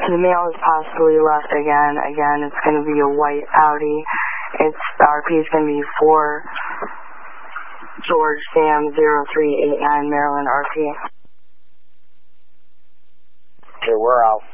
The mail is possibly left again. Again, it's going to be a white Audi. The RP is going to be 4 George Sam 0389 Maryland RP. Okay, we're out.